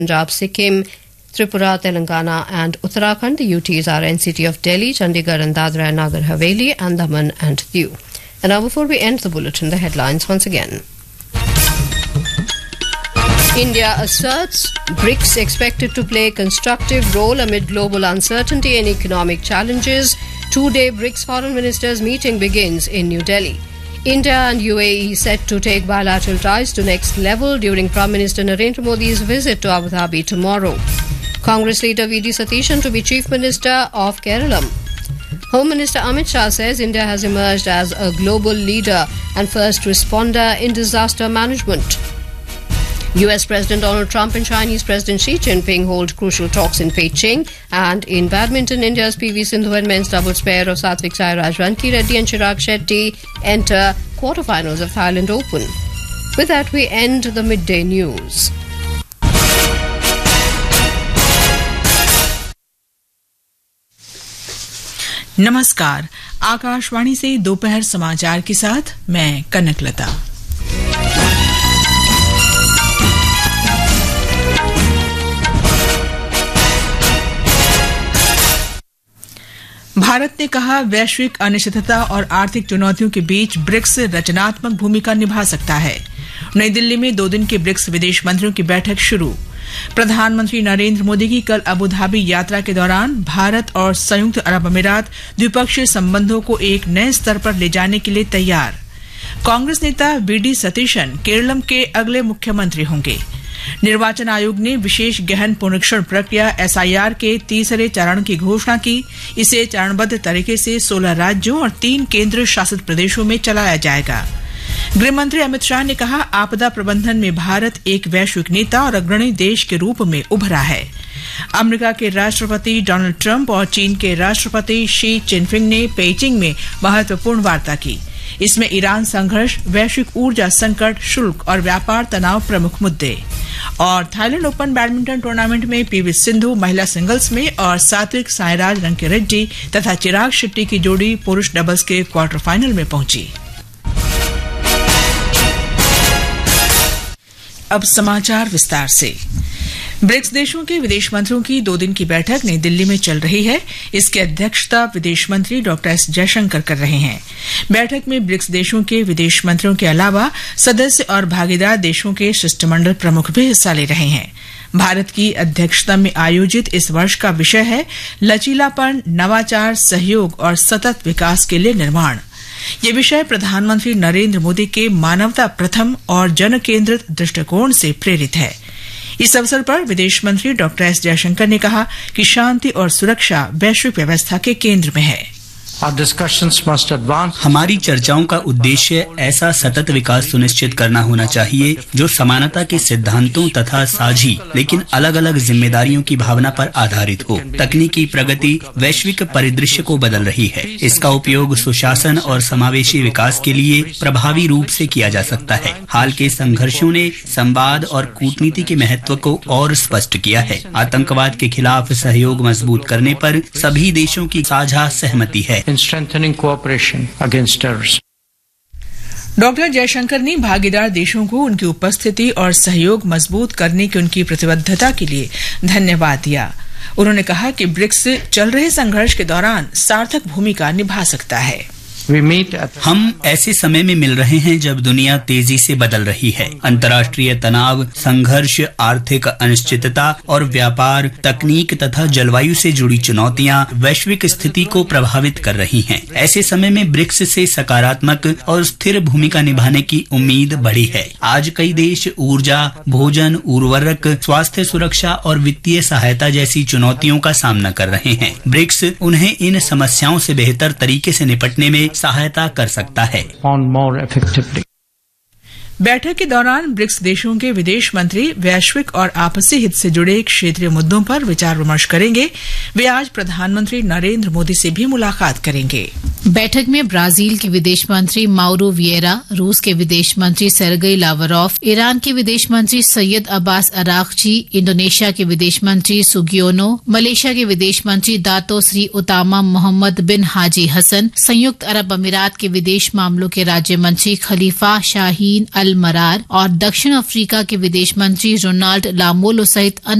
Punjab, Sikkim, Tripura, Telangana and Uttarakhand. The UTs are NCT of Delhi, Chandigarh and Dadra and Nagar Haveli, and Daman and Diu. And now before we end the bulletin, the headlines once again. India asserts BRICS expected to play a constructive role amid global uncertainty and economic challenges. Two-day BRICS foreign ministers meeting begins in New Delhi. India and UAE set to take bilateral ties to next level during Prime Minister Narendra Modi's visit to Abu Dhabi tomorrow. Congress leader V.D. Satishan to be Chief Minister of Kerala. Home Minister Amit Shah says India has emerged as a global leader and first responder in disaster management. US President Donald Trump and Chinese President Xi Jinping hold crucial talks in Beijing. And in badminton, India's PV Sindhu and men's doubles pair of Satvik Sairaj, Ranki Reddy and Chirag Shetty enter quarterfinals of Thailand Open. With that, we end the midday news. नमस्कार, आकाशवाणी से दोपहर समाचार के साथ मैं कनकलता। भारत ने कहा वैश्विक अनिश्चितता और आर्थिक चुनौतियों के बीच ब्रिक्स रचनात्मक भूमिका निभा सकता है। नई दिल्ली में 2 दिन की ब्रिक्स विदेश मंत्रियों की बैठक शुरू। प्रधानमंत्री नरेंद्र मोदी की कल अबू धाबी यात्रा के दौरान भारत और संयुक्त अरब अमीरात द्विपक्षीय संबंधों को एक नए स्तर पर ले जाने के लिए तैयार। कांग्रेस नेता वी.डी. सतीशन केरलम के अगले मुख्यमंत्री होंगे। निर्वाचन आयोग ने विशेष गहन पुनरीक्षण प्रक्रिया एसआईआर के तीसरे चरण की घोषणा की। इसे चरणबद्ध तरीके से 16 राज्यों और 3 केंद्र शासित प्रदेशों में चलाया जाएगा। गृहमंत्री अमित शाह ने कहा आपदा प्रबंधन में भारत एक वैश्विक नेता और अग्रणी देश के रूप में उभरा है। अमेरिका के राष्ट्रपति डोनाल्ड ट्रंप और चीन के राष्ट्रपति शी जिनपिंग ने पेइचिंग में महत्वपूर्ण वार्ता की। इसमें ईरान संघर्ष, वैश्विक ऊर्जा संकट, शुल्क और व्यापार तनाव प्रमुख मुद्दे। और थाईलैंड ओपन बैडमिंटन टूर्नामेंट में पीवी सिंधु महिला सिंगल्स में और सात्विक साईराज रंकी रेड्डी तथा चिराग शेट्टी की जोड़ी पुरुष डबल्स के क्वार्टर फाइनल में पहुंची। अब समाचार विस्तार से। ब्रिक्स देशों के विदेश मंत्रियों की 2 दिन की बैठक नई दिल्ली में चल रही है। इसकी अध्यक्षता विदेश मंत्री डॉक्टर एस जयशंकर कर रहे हैं। बैठक में ब्रिक्स देशों के विदेश मंत्रियों के अलावा सदस्य और भागीदार देशों के शिष्टमंडल प्रमुख भी हिस्सा ले रहे हैं। भारत की अध्यक्षता में आयोजित इस वर्ष का विषय है लचीलापन, नवाचार, सहयोग और सतत विकास के लिए निर्माण। ये विषय प्रधानमंत्री नरेंद्र मोदी के मानवता प्रथम और जन केंद्रित दृष्टिकोण से प्रेरित है। इस अवसर पर विदेश मंत्री डॉक्टर एस जयशंकर ने कहा कि शांति और सुरक्षा वैश्विक व्यवस्था के केंद्र में है। हमारी चर्चाओं का उद्देश्य ऐसा सतत विकास सुनिश्चित करना होना चाहिए जो समानता के सिद्धांतों तथा साझी लेकिन अलग अलग जिम्मेदारियों की भावना पर आधारित हो। तकनीकी प्रगति वैश्विक परिदृश्य को बदल रही है। इसका उपयोग सुशासन और समावेशी विकास के लिए प्रभावी रूप से किया जा सकता है। हाल के संघर्षों ने संवाद और कूटनीति के महत्व को और स्पष्ट किया है। आतंकवाद के खिलाफ सहयोग मजबूत करने पर सभी देशों की साझा सहमति है। डॉक्टर जयशंकर ने भागीदार देशों को उनकी उपस्थिति और सहयोग मजबूत करने की उनकी प्रतिबद्धता के लिए धन्यवाद दिया। उन्होंने कहा कि ब्रिक्स चल रहे संघर्ष के दौरान सार्थक भूमिका निभा सकता है। हम ऐसे समय में मिल रहे हैं जब दुनिया तेजी से बदल रही है। अंतर्राष्ट्रीय तनाव, संघर्ष, आर्थिक अनिश्चितता और व्यापार, तकनीक तथा जलवायु से जुड़ी चुनौतियां वैश्विक स्थिति को प्रभावित कर रही हैं। ऐसे समय में ब्रिक्स से सकारात्मक और स्थिर भूमिका निभाने की उम्मीद बढ़ी है। आज कई देश ऊर्जा, भोजन, उर्वरक, स्वास्थ्य सुरक्षा और वित्तीय सहायता जैसी चुनौतियों का सामना कर रहे हैं। ब्रिक्स उन्हें इन समस्याओं से बेहतर तरीके से निपटने में सहायता कर सकता है। बैठक के दौरान ब्रिक्स देशों के विदेश मंत्री वैश्विक और आपसी हित से जुड़े क्षेत्रीय मुद्दों पर विचार विमर्श करेंगे। वे आज प्रधानमंत्री नरेंद्र मोदी से भी मुलाकात करेंगे। बैठक में ब्राजील के विदेश मंत्री माउरो विएरा, रूस के विदेश मंत्री सेर्गेई लावरोव, ईरान के विदेश मंत्री सैयद अब्बास अरागची, इंडोनेशिया के विदेश मंत्री सुगियोनो, मलेशिया के विदेश मंत्री दातो श्री उतामा मोहम्मद बिन हाजी हसन, संयुक्त अरब अमीरात के विदेश मामलों के राज्य मंत्री खलीफा शाहीन अल अल मरार और दक्षिण अफ्रीका के विदेश मंत्री रोनाल्ड लामोलो सहित